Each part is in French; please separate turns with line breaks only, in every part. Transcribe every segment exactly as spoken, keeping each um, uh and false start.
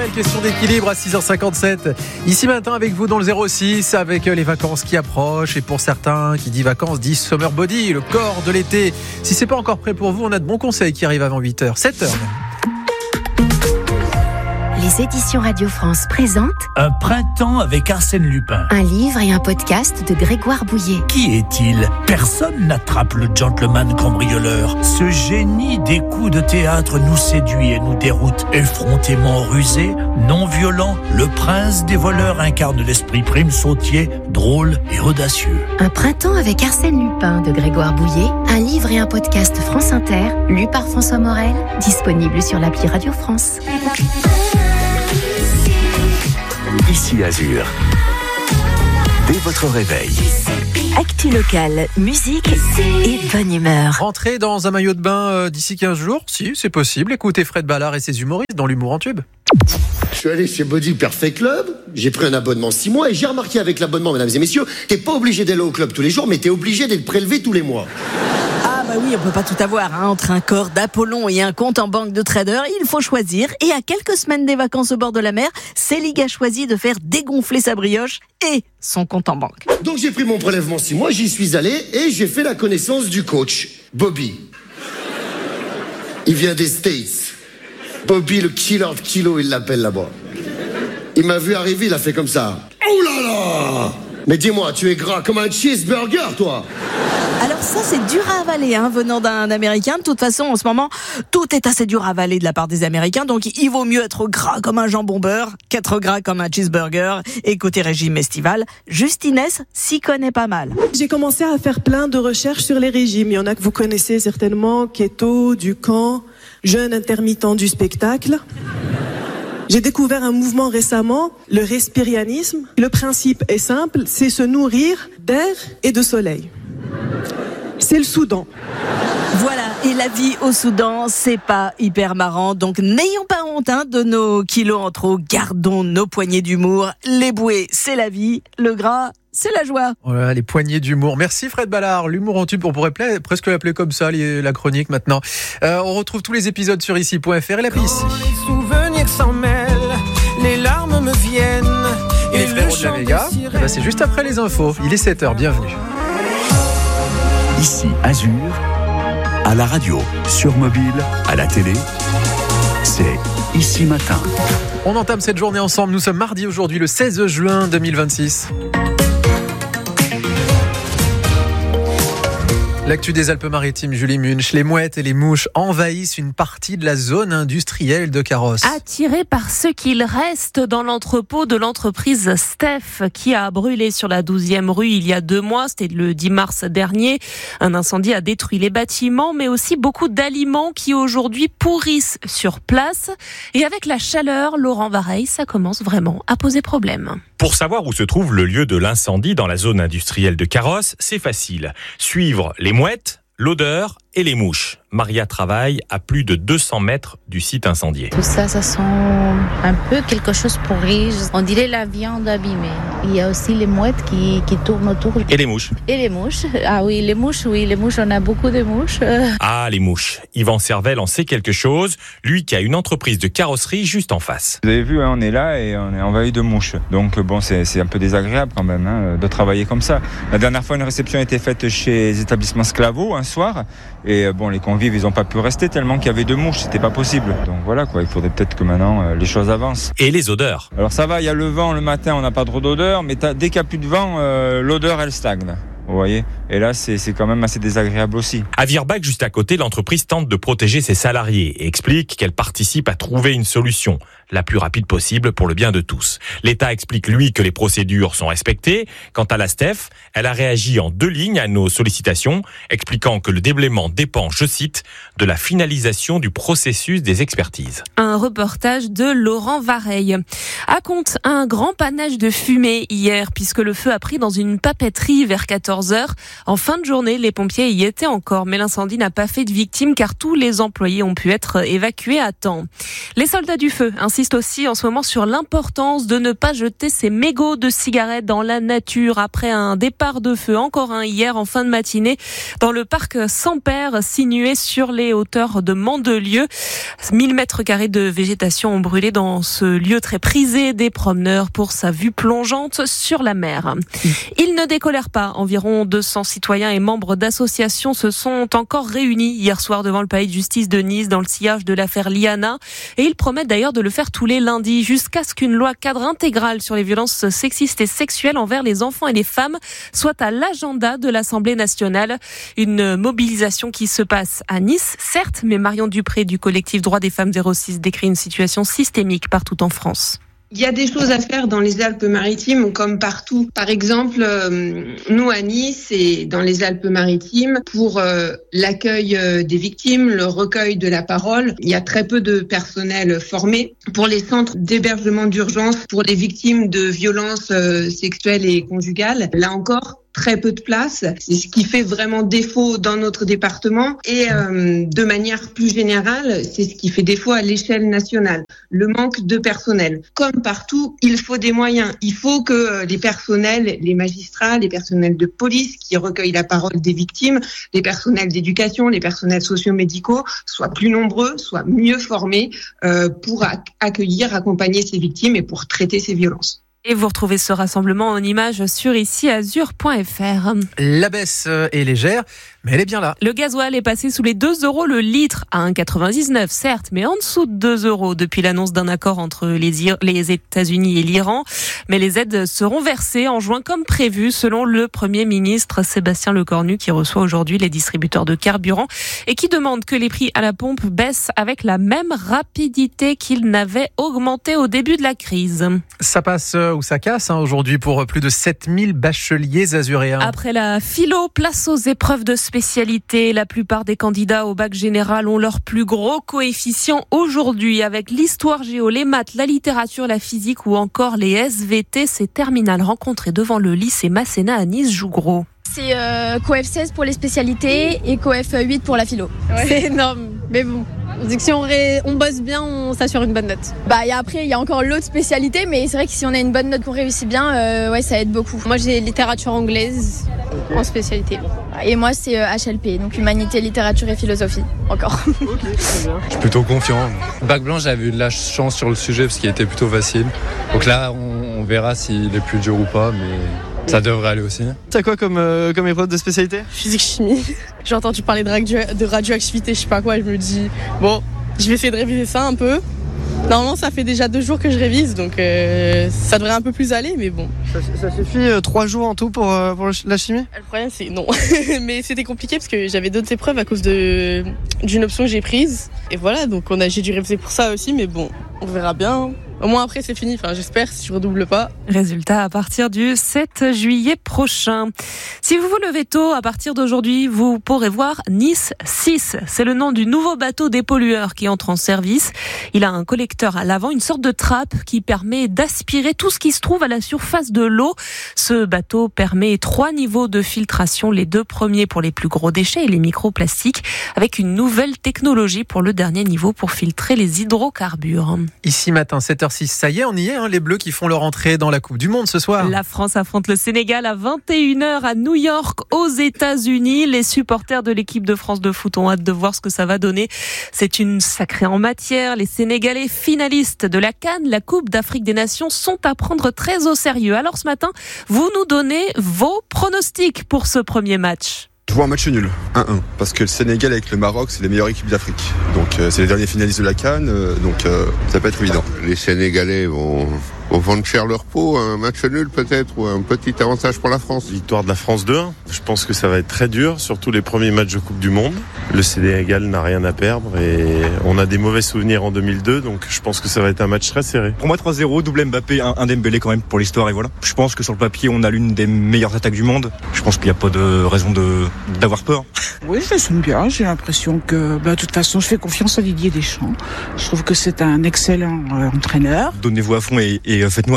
Noël, question d'équilibre à six heures cinquante-sept. Ici matin avec vous dans le zéro six, avec les vacances qui approchent. Et pour certains, qui dit vacances, dit summer body, le corps de l'été. Si c'est pas encore prêt pour vous, on a de bons conseils qui arrivent avant huit heures, sept heures.
Les éditions Radio France présentent
Un printemps avec Arsène Lupin.
un livre et un podcast de Grégoire Bouillet.
Qui est-il ? Personne n'attrape le gentleman cambrioleur. Ce génie des coups de théâtre nous séduit et nous déroute. Effrontément rusé, non violent, le prince des voleurs incarne l'esprit prime sautier, drôle et audacieux.
Un printemps avec Arsène Lupin de Grégoire Bouillet, un livre et un podcast France Inter, lu par François Morel, disponible sur l'appli Radio France.
Ici Azur. Dès votre réveil.
Actu locale, musique et bonne humeur.
Rentrer dans un maillot de bain euh, d'ici quinze jours, si, c'est possible. Écoutez Fred Ballard et ses humoristes dans l'humour en tube.
Je suis allé chez Body Perfect Club, j'ai pris un abonnement six mois et j'ai remarqué avec l'abonnement, mesdames et messieurs, t'es pas obligé d'aller au club tous les jours, mais t'es obligé d'être prélevé tous les mois.
Ah bah oui, on peut pas tout avoir, hein. Entre un corps d'Apollon et un compte en banque de trader, il faut choisir. Et à quelques semaines des vacances au bord de la mer, Célig a choisi de faire dégonfler sa brioche et son compte en banque.
Donc j'ai pris mon prélèvement six mois, j'y suis allé et j'ai fait la connaissance du coach, Bobby. Il vient des States. Bobby le killer de kilo, il l'appelle là-bas. Il m'a vu arriver, il a fait comme ça. Oh là là! Mais dis-moi, tu es gras comme un cheeseburger, toi!
Alors ça, c'est dur à avaler, hein, venant d'un Américain. De toute façon, en ce moment, tout est assez dur à avaler de la part des Américains. Donc, il vaut mieux être gras comme un jambon beurre qu'être gras comme un cheeseburger. Et côté régime estival, Justine s'y connaît pas mal.
J'ai commencé à faire plein de recherches sur les régimes. Il y en a que vous connaissez certainement, keto, Ducan, jeûne intermittent du spectacle. J'ai découvert un mouvement récemment, le respirianisme. Le principe est simple, c'est se nourrir d'air et de soleil. C'est le Soudan.
Voilà, et la vie au Soudan, c'est pas hyper marrant. Donc n'ayons pas honte hein, de nos kilos en trop. Gardons nos poignées d'humour. Les bouées, c'est la vie. Le gras, c'est la joie.
Voilà, les poignées d'humour. Merci Fred Ballard. L'humour en tube, on pourrait pla- presque l'appeler comme ça, les, la chronique maintenant. Euh, on retrouve tous les épisodes sur ici point f r et l'appli ici.
Les souvenirs s'en mêlent, les larmes me viennent.
Et les frérots de la Vega, eh ben c'est juste après les infos. Il est sept heures, bienvenue.
Ici Azur. À la radio, sur mobile, à la télé. C'est Ici Matin.
On entame cette journée ensemble. Nous sommes mardi aujourd'hui, le seize juin deux mille vingt-six. L'actu des Alpes-Maritimes, Julie Munch. Les mouettes et les mouches envahissent une partie de la zone industrielle de Carrosse.
Attirés par ce qu'il reste dans l'entrepôt de l'entreprise Steph, qui a brûlé sur la douzième rue il y a deux mois, c'était le dix mars dernier. Un incendie a détruit les bâtiments, mais aussi beaucoup d'aliments qui aujourd'hui pourrissent sur place. Et avec la chaleur, Laurent Vareille, ça commence vraiment à poser problème.
Pour savoir où se trouve le lieu de l'incendie dans la zone industrielle de Carrosse, c'est facile. Suivre les mouettes, l'odeur et les mouches. Maria travaille à plus de deux cents mètres du site incendié.
Tout ça, ça sent un peu quelque chose pourri. On dirait la viande abîmée. Il y a aussi les mouettes qui, qui tournent autour.
Et les mouches.
Et les mouches. Ah oui, les mouches, oui. Les mouches, on a beaucoup de mouches.
Ah, les mouches. Yvan Servel en sait quelque chose. Lui qui a une entreprise de carrosserie juste en face.
Vous avez vu, hein, on est là et on est envahi de mouches. Donc bon, c'est, c'est un peu désagréable quand même hein, de travailler comme ça. La dernière fois, une réception a été faite chez les établissements Sclavo un soir. Et bon, les convives, ils n'ont pas pu rester tellement qu'il y avait de mouches, c'était pas possible. Donc voilà quoi, il faudrait peut-être que maintenant euh, les choses avancent.
Et les odeurs.
Alors ça va, il y a le vent le matin, on n'a pas trop d'odeur, mais dès qu'il n'y a plus de vent, euh, l'odeur elle stagne. Vous voyez ? Et là, c'est, c'est quand même assez désagréable aussi.
À Virbach, juste à côté, l'entreprise tente de protéger ses salariés et explique qu'elle participe à trouver une solution la plus rapide possible pour le bien de tous. L'État explique, lui, que les procédures sont respectées. Quant à la Steph, elle a réagi en deux lignes à nos sollicitations, expliquant que le déblaiement dépend, je cite, de la finalisation du processus des expertises.
Un reportage de Laurent Vareille. À Contes, un grand panache de fumée hier, puisque le feu a pris dans une papeterie vers quatorze quatorze heures. En fin de journée, les pompiers y étaient encore, mais l'incendie n'a pas fait de victimes car tous les employés ont pu être évacués à temps. Les soldats du feu insistent aussi en ce moment sur l'importance de ne pas jeter ces mégots de cigarettes dans la nature après un départ de feu, encore un hier en fin de matinée, dans le parc Sampère, situé sur les hauteurs de Mandelieu. mille mètres carrés de végétation ont brûlé dans ce lieu très prisé des promeneurs pour sa vue plongeante sur la mer. Il ne décolère pas. Environ deux cents citoyens et membres d'associations se sont encore réunis hier soir devant le palais de justice de Nice dans le sillage de l'affaire Liana. Et ils promettent d'ailleurs de le faire tous les lundis jusqu'à ce qu'une loi cadre intégrale sur les violences sexistes et sexuelles envers les enfants et les femmes soit à l'agenda de l'Assemblée nationale. Une mobilisation qui se passe à Nice, certes, mais Marion Dupré du collectif Droits des femmes zéro six décrit une situation systémique partout en France.
Il y a des choses à faire dans les Alpes-Maritimes comme partout. Par exemple, euh, nous à Nice et dans les Alpes-Maritimes, pour euh, l'accueil euh, des victimes, le recueil de la parole, il y a très peu de personnel formé. Pour les centres d'hébergement d'urgence, pour les victimes de violences euh, sexuelles et conjugales, là encore, très peu de place. C'est ce qui fait vraiment défaut dans notre département et euh, de manière plus générale, c'est ce qui fait défaut à l'échelle nationale. Le manque de personnel. Comme partout, il faut des moyens. Il faut que les personnels, les magistrats, les personnels de police qui recueillent la parole des victimes, les personnels d'éducation, les personnels socio-médicaux soient plus nombreux, soient mieux formés euh, pour accueillir, accompagner ces victimes et pour traiter ces violences.
Et vous retrouvez ce rassemblement en images sur ici azur point f r.
La baisse est légère, mais elle est bien là.
Le gasoil est passé sous les deux euros le litre, à un virgule quatre-vingt-dix-neuf, certes, mais en dessous de deux euros depuis l'annonce d'un accord entre les, les États-Unis et l'Iran. Mais les aides seront versées en juin comme prévu, selon le Premier ministre Sébastien Lecornu, qui reçoit aujourd'hui les distributeurs de carburant et qui demande que les prix à la pompe baissent avec la même rapidité qu'ils n'avaient augmenté au début de la crise.
Ça passe où ça casse hein, aujourd'hui pour plus de sept mille bacheliers azuréens.
Après la philo, place aux épreuves de spécialité. La plupart des candidats au bac général ont leur plus gros coefficient aujourd'hui avec l'histoire géo, les maths, la littérature, la physique ou encore les S V T. Ces terminales rencontrées devant le lycée Masséna à Nice jouent gros.
C'est euh, coef seize pour les spécialités et coef huit pour la philo.
Ouais. C'est énorme, mais bon. On dit que si on, ré... on bosse bien, on s'assure une bonne note.
Bah et après, il y a encore l'autre spécialité, mais c'est vrai que si on a une bonne note qu'on réussit bien, euh, ouais, ça aide beaucoup.
Moi, j'ai littérature anglaise okay. en spécialité.
Et moi, c'est euh, H L P, donc humanité, littérature et philosophie, encore.
Ok, très bien. Je suis plutôt confiant. Bac blanc, j'avais eu de la chance sur le sujet parce qu'il était plutôt facile. Donc là, on, on verra s'il est plus dur ou pas, mais... ça devrait aller aussi.
T'as quoi comme, euh, comme épreuve de spécialité ?
Physique-chimie. J'ai entendu parler de, radio- de radioactivité, je sais pas quoi, je me dis, bon, je vais essayer de réviser ça un peu. Normalement, ça fait déjà deux jours que je révise, donc euh, ça devrait un peu plus aller, mais bon.
Ça, ça suffit euh, trois jours en tout pour, euh, pour la chimie ?
Le problème, c'est non. Mais c'était compliqué parce que j'avais d'autres épreuves à cause de, d'une option que j'ai prise. Et voilà, donc on a, j'ai dû réviser pour ça aussi, mais bon, on verra bien. Au moins après c'est fini, enfin j'espère, si je redouble pas.
Résultat à partir du sept juillet prochain. Si vous vous levez tôt, à partir d'aujourd'hui, vous pourrez voir Nice six. C'est le nom du nouveau bateau dépollueur qui entre en service. Il a un collecteur à l'avant, une sorte de trappe qui permet d'aspirer tout ce qui se trouve à la surface de l'eau. Ce bateau permet trois niveaux de filtration, les deux premiers pour les plus gros déchets et les microplastiques, avec une nouvelle technologie pour le dernier niveau pour filtrer les hydrocarbures.
Ici matin, sept heures six, ça y est, on y est, hein, les Bleus qui font leur entrée dans la Coupe du Monde ce soir.
La France affronte le Sénégal à vingt et une heures à New York, aux États-Unis. Les supporters de l'équipe de France de foot ont hâte de voir ce que ça va donner. C'est une sacrée en matière. Les Sénégalais finalistes de la CAN, la Coupe d'Afrique des Nations, sont à prendre très au sérieux. Alors ce matin, vous nous donnez vos pronostics pour ce premier match.
Je vois un match nul, un un, parce que le Sénégal avec le Maroc, c'est les meilleures équipes d'Afrique. Donc euh, c'est les derniers finalistes de la CAN, euh, donc euh, ça peut être évident.
Les Sénégalais vont, vont vendre cher leur peau, un match nul peut-être, ou un petit avantage pour la France.
Victoire de la France deux un, je pense que ça va être très dur, surtout les premiers matchs de Coupe du Monde. Le Sénégal n'a rien à perdre et on a des mauvais souvenirs en deux mille deux, donc je pense que ça va être un match très serré.
Pour moi trois zéro, double Mbappé, un, un Dembélé quand même pour l'histoire et voilà. Je pense que sur le papier on a l'une des meilleures attaques du monde. Je pense qu'il n'y a pas de raison de, d'avoir peur.
Oui, ça sonne bien. J'ai l'impression que, bah, de toute façon, je fais confiance à Didier Deschamps. Je trouve que c'est un excellent euh, entraîneur.
Donnez-vous à fond et, et euh, faites-nous rêver.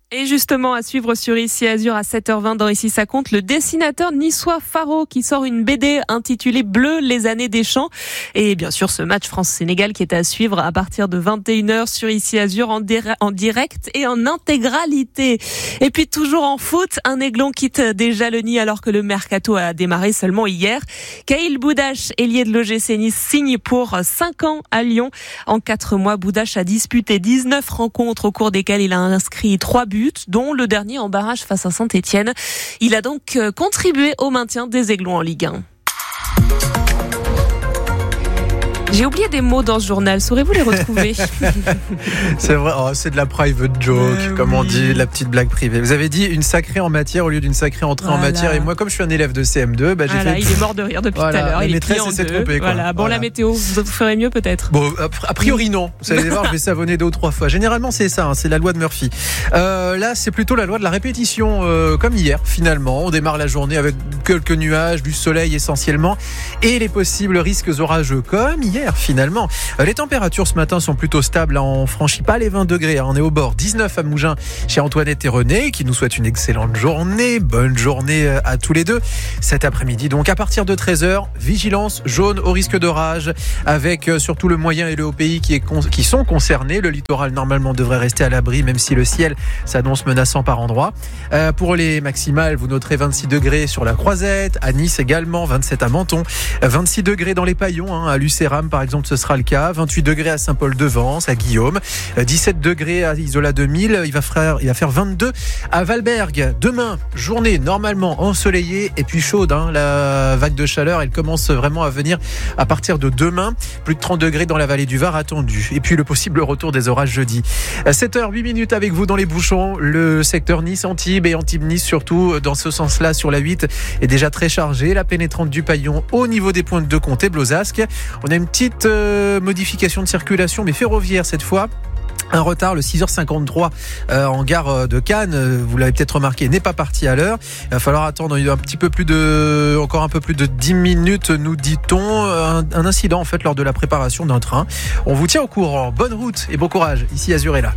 Et justement, à suivre sur Ici Azur à sept heures vingt dans Ici ça compte, le dessinateur niçois Faro qui sort une B D intitulée Bleu, les années des champs. Et bien sûr, ce match France-Sénégal qui est à suivre à partir de vingt et une heures sur Ici Azur en, dir- en direct et en intégralité. Et puis toujours en foot, un Aiglon quitte déjà le nid alors que le mercato a démarré seulement hier. Kaïl Boudache, ailier de l'O G C Nice, signe pour cinq ans à Lyon. En quatre mois, Boudache a disputé dix-neuf rencontres au cours desquelles il a inscrit trois buts, dont le dernier en barrage face à Saint-Etienne. Il a donc contribué au maintien des Aiglons en Ligue un. J'ai oublié des mots dans ce journal, saurez-vous les retrouver?
C'est vrai, oh, c'est de la private joke, euh, comme oui. on dit, la petite blague privée. Vous avez dit une sacrée en matière au lieu d'une sacrée entrée voilà. en matière. Et moi, comme je suis un élève de C M deux, bah, j'ai
voilà,
fait...
il est mort de rire depuis
voilà,
tout à l'heure.
La
il
maîtresse
est
s'est trompée.
Voilà. Bon, voilà. La météo, vous ferez mieux peut-être.
Bon, a priori non. Vous allez voir, je vais savonner deux ou trois fois. Généralement, c'est ça, hein, c'est la loi de Murphy. Euh, là, c'est plutôt la loi de la répétition, euh, comme hier, finalement. On démarre la journée avec quelques nuages, du soleil essentiellement, et les possibles risques orageux, comme hier, finalement. Les températures ce matin sont plutôt stables, on franchit pas les vingt degrés, on est au bord. dix-neuf à Mougins chez Antoinette et René qui nous souhaitent une excellente journée, bonne journée à tous les deux. Cet après-midi donc à partir de treize heures, vigilance jaune au risque d'orage avec surtout le moyen et le haut pays qui, est con- qui sont concernés. Le littoral normalement devrait rester à l'abri même si le ciel s'annonce menaçant par endroits. Euh, pour les maximales, vous noterez vingt-six degrés sur la Croisette, à Nice également, vingt-sept à Menton, vingt-six degrés dans les Paillons, hein, à Lucéram par exemple ce sera le cas, vingt-huit degrés à Saint-Paul-de-Vence, à Guillaume, dix-sept degrés à Isola deux mille, il va faire, il va faire vingt-deux à Valberg. Demain, journée normalement ensoleillée et puis chaude, hein. La vague de chaleur, elle commence vraiment à venir à partir de demain, plus de trente degrés dans la vallée du Var attendu. Et puis le possible retour des orages jeudi. À sept heures huit minutes avec vous dans les bouchons, le secteur Nice-Antibes et Antibes-Nice surtout dans ce sens-là sur la huit est déjà très chargé. La pénétrante du Paillon au niveau des pointes de Comté, Blosasque. On a une petite euh, modification de circulation mais ferroviaire cette fois. Un retard, le six heures cinquante-trois euh, en gare de Cannes, euh, vous l'avez peut-être remarqué, n'est pas parti à l'heure. Il va falloir attendre un petit peu plus de, encore un peu plus de dix minutes, nous dit-on. Un, un incident en fait lors de la préparation d'un train. On vous tient au courant. Bonne route et bon courage. Ici Azur est là.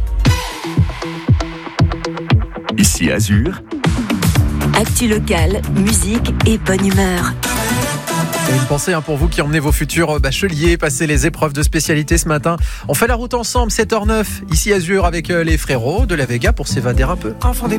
Ici Azur.
Actu locale, musique et bonne humeur.
Et une pensée hein, pour vous qui emmenez vos futurs bacheliers passer les épreuves de spécialité ce matin. On fait la route ensemble, sept heures neuf, ici Azur avec les frérots de la Vega pour s'évader un peu.
Enfant des